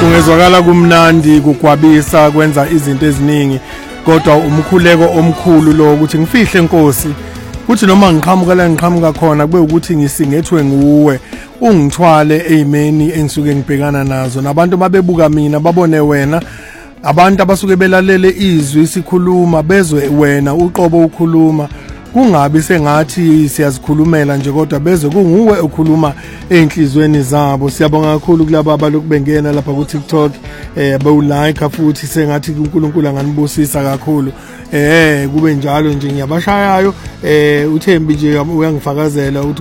Kungezwakala kumnandi kugwabisa kwenza izinto eziningi kodwa umkhuleko omkhulu lo ukuthi ngifihle Nkosi kuthi noma ngiqhamuka khona kube ukuthi ngisingethwe nguwe ungithwale ezimeni engisuke ngibhekana nazo nabantu babebuka mina babone wena abantu abasuke belalele izwi sikhuluma bezwe wena uqobo ukhuluma kungabi sengathi siyazikhulumela nje kodwa bezwe kunguwe okhuluma enhlizweni zabo. Siyabonga kakhulu kulabo abaloku bengena lapha ku TikTok bawulike futhi sengathi uNkulunkulu anganibusisa kakhulu kube njalo nje ngiyabashayayo uThembi nje uyangifakazela